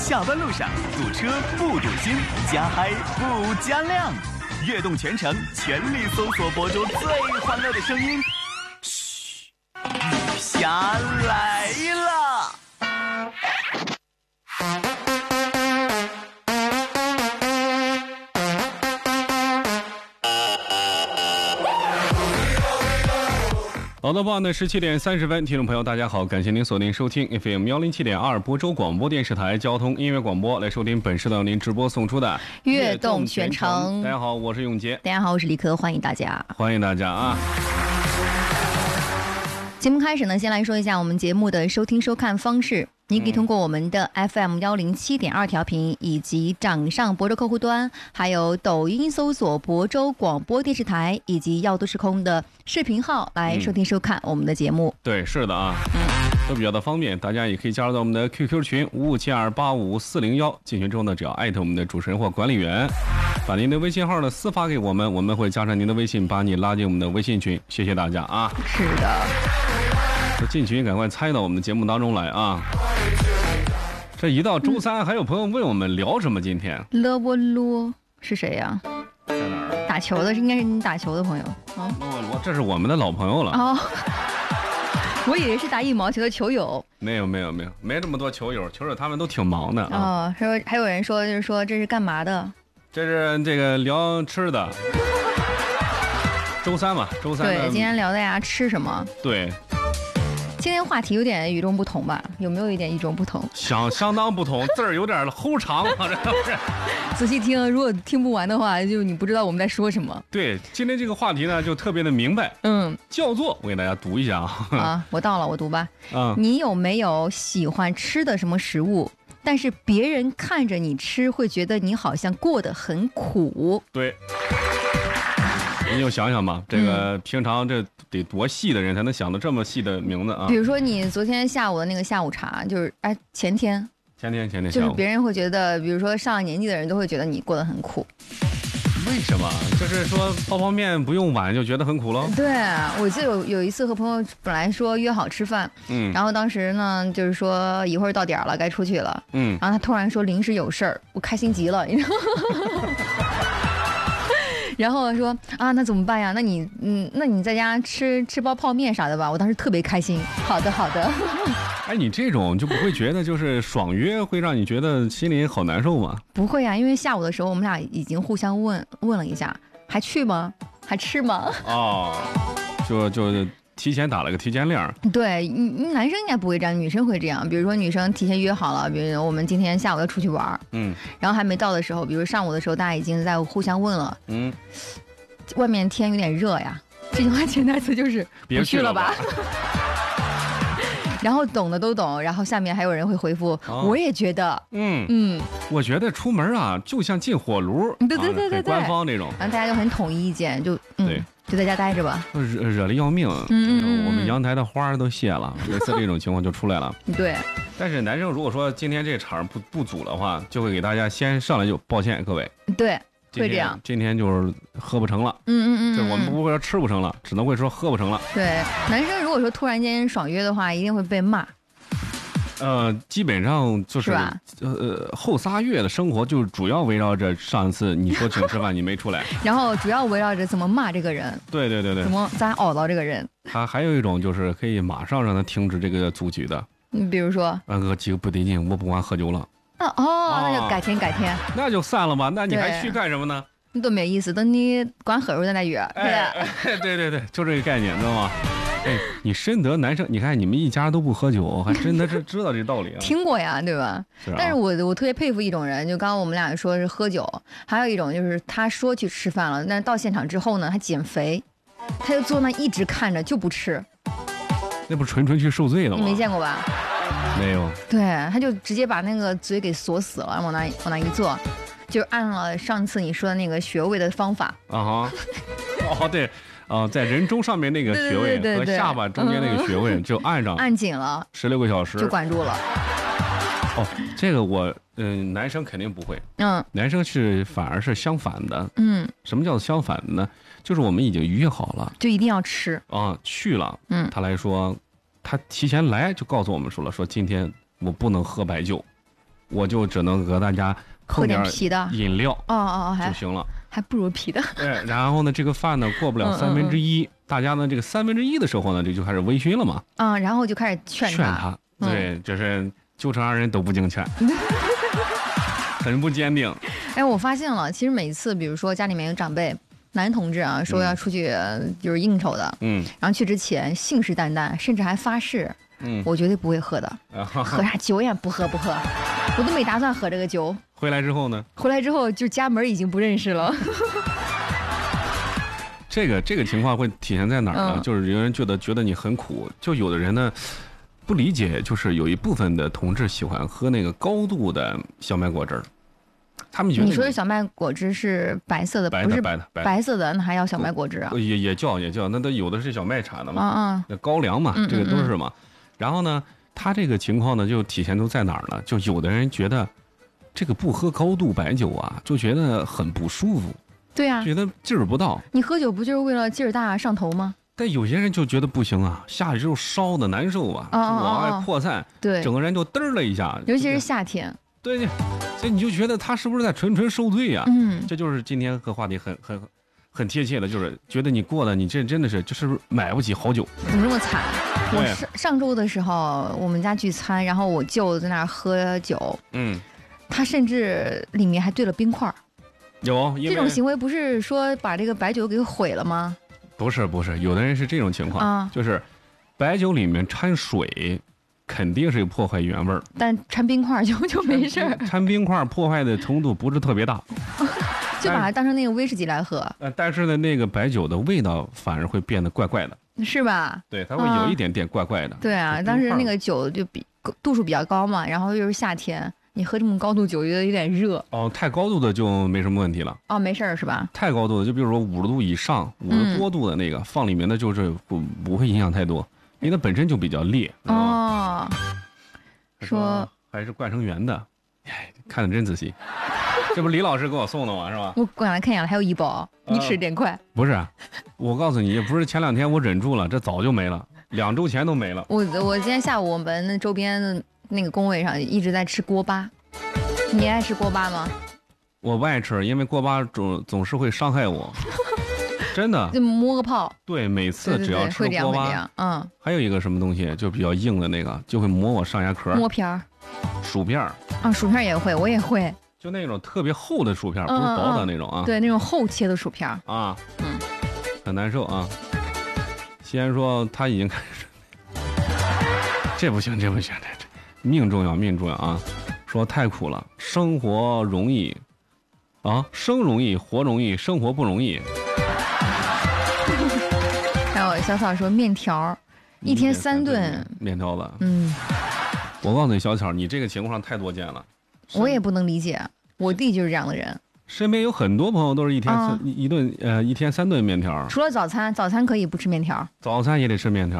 下班路上堵车不堵心，加嗨不加量，悦动全程全力搜索播出最欢乐的声音。嘘，雨霞来了。 好的，傍晚的17点30分，听众朋友大家好，感谢您锁定收听 FM 107.2播州广播电视台交通音乐广播，来收听本时段您直播送出的悦动全程。 大家好，我是永杰。 大家好，我是李科，欢迎大家。 欢迎大家啊！ 节目开始呢，先来说一下我们节目的收听收看方式。您可以通过我们的 FM 107.2调频，以及掌上博州客户端，还有抖音搜索博州广播电视台，以及耀都时空的视频号来收听收看我们的节目。 对，是的啊，都比较的方便，大家也可以加入到我们的 QQ 群5572854401，进群之后呢，只要艾特我们的主持人或管理员，把您的微信号呢私发给我们，我们会加上您的微信，把你拉进我们的微信群。谢谢大家啊！ 是的， 进群赶快参与到我们的节目当中来啊！这一到周三，还有朋友问我们聊什么？今天勒波罗是谁呀？ 在哪儿？ 打球的，应该是你打球的朋友啊。 罗，这是我们的老朋友了。 哦，我以为是打羽毛球的球友。 没这么多球友他们都挺忙的啊。 哦，说还有人说，就是说这是干嘛的？ 这是这个聊吃的。周三嘛，周三。 对，今天聊大家吃什么？ 对。 今天话题有点与众不同吧？有没有一点与众不同？ 相当不同，字儿有点齁长啊，这不是？ 仔细听，如果听不完的话，就你不知道我们在说什么。 对，今天这个话题呢，就特别的明白。叫做我给大家读一下啊。 啊，我到了，我读吧。你有没有喜欢吃的什么食物？但是别人看着你吃，会觉得你好像过得很苦。 对。你就想想吧，这个平常这得多细的人才能想到这么细的名字啊！ 比如说你昨天下午的那个下午茶，就是前天下午，就是别人会觉得，比如说上了年纪的人都会觉得你过得很苦。 为什么？就是说泡面不用碗就觉得很苦了？ 对，我记得有一次和朋友本来说约好吃饭，然后当时呢就是说一会儿到点了该出去了，然后他突然说临时有事儿，我开心极了，你知道吗？然后说啊，那怎么办呀？那你在家吃包泡面啥的吧。我当时特别开心。好的。 哎，你这种就不会觉得就是爽约会让你觉得心里好难受吗？ 不会啊，因为下午的时候我们俩已经互相问了一下，还去吗？还吃吗？哦， 就提前打了个提前量。 对，男生应该不会这样，女生会这样。比如说女生提前约好了，比如我们今天下午要出去玩，然后还没到的时候，比如上午的时候，大家已经在互相问了，外面天有点热呀，这句话潜台词就是别去了吧。 然后懂的都懂，然后下面还有人会回复，我也觉得， 我觉得出门啊就像进火炉， 对， 官方这种， 然后大家就很统一意见，对。就在家待着吧， 惹得要命。我们阳台的花都谢了，类似这种情况就出来了。 对， 但是男生如果说今天这场不组的话，就会给大家先上来就抱歉各位。 对，会这样。 今天就是喝不成了。就是我们不会说吃不成了，只能会说喝不成了。 对，男生如果说突然间爽约的话，一定会被骂。 基本上就是后仨月的生活就主要围绕着上一次你说请吃饭你没出来， 然后主要围绕着怎么骂这个人。对，怎么咱熬到这个人。 他还有一种就是可以马上让他停止这个组局的。 你比如说几个不得劲，我不管喝酒了。 那就改天， 那就散了吧。那你还去干什么呢？ 你多没意思，等你管喝肉再来约。 对，就这个概念，知道吗？哎，你深得男生，你看你们一家都不喝酒，还真的是知道这道理啊。 听过呀，对吧？但是我特别佩服一种人，就刚刚我们俩说是喝酒，还有一种就是他说去吃饭了，但是到现场之后呢，他减肥，他就坐那一直看着就不吃。 那不纯去受罪了吗？ 你没见过吧？ 没有。 对，他就直接把那个嘴给锁死了，往那一坐，就按了上次你说的那个穴位的方法。 对。在人中上面那个穴位和下巴中间那个穴位就按上， 按紧了 16个小时就管住了。 这个我男生肯定不会，男生反而是相反的。什么叫做相反的呢？就是我们已经约好了， 就一定要吃去了。他来说，他提前来就告诉我们说今天我不能喝白酒。 我就只能给大家喝点皮的饮料就行了， 还不如皮的。 对，然后呢，这个饭呢过不了1/3，大家呢这个1/3的时候呢，这就开始微醺了嘛。 然后就开始劝他。 对，就是9成2人都不经劝，很不坚定。 哎，我发现了，其实每次比如说家里面有长辈。男同志啊，说要出去就是应酬的，然后去之前信誓旦旦，甚至还发誓，我绝对不会喝的，喝啥酒也不喝，我都没打算喝这个酒。 回来之后呢？ 回来之后就家门已经不认识了。 这个情况会体现在哪儿呢？就是有人觉得你很苦，就有的人呢不理解，就是有一部分的同志喜欢喝那个高度的小麦果汁儿。他们觉得你说的小麦果汁是白色的，不是白色的，那还要小麦果汁啊？ 也叫，那都有的是小麦产的嘛，高粱嘛，这个都是嘛。然后呢，他这个情况呢，就体现出在哪儿呢？就有的人觉得这个不喝高度白酒啊，就觉得很不舒服。 对呀， 觉得劲儿不到。 你喝酒不就是为了劲儿大上头吗？ 但有些人就觉得不行啊，下去之后烧的难受啊，往外扩散，对，整个人就嘚了一下。 尤其是夏天。 对，所以你就觉得他是不是在纯受罪呀？这就是今天和话题很贴切的，就是觉得你过的你这真的是就是买不起好酒。 怎么这么惨？我上周的时候我们家聚餐，然后我舅在那儿喝酒，他甚至里面还兑了冰块。 有这种行为不是说把这个白酒给毁了吗？ 不是，有的人是这种情况，就是白酒里面掺水。肯定是破坏原味儿， 但掺冰块就没事儿。 掺冰块破坏的程度不是特别大， 就把它当成那个威士忌来喝。 但是呢，那个白酒的味道反而会变得怪怪的， 是吧？ 对，它会有一点点怪怪的。 对啊，当时那个酒就度数比较高嘛，然后又是夏天，你喝这么高度酒，觉得有点热。 太高度的就没什么问题了。 没事儿是吧？ 太高度的，就比如说50度以上、50多度的那个，放里面的就是不会影响太多。因为它本身就比较烈说还是灌成圆的，看得真仔细。这不李老师给我送的吗？是吧？ 我过来看一眼，还有1包，你吃点快。 不是，我告诉你，不是前2天我忍住了，这早就没了，2周前都没了。 我今天下午我们周边的那个工位上一直在吃锅巴，你爱吃锅巴吗？ 我不爱吃，因为锅巴总是会伤害我。真的， 就摸个泡。对， 每次只要吃锅巴，还有一个什么东西就比较硬的那个，就会磨我上牙壳。 摸片儿， 薯片儿薯片也会，我也会。 就那种特别厚的薯片，不是薄的那种啊。 对，那种厚切的薯片啊，很难受啊。西安说他已经开始，这不行，这命重要啊！说太苦了，生活容易生容易，活容易，生活不容易。 还有小草说面条，1天3顿面条子。我告诉你，小草，你这个情况太多见了。 我也不能理解，我弟就是这样的人。 身边有很多朋友都是1天3顿面条。 除了早餐可以不吃面条， 早餐也得吃面条。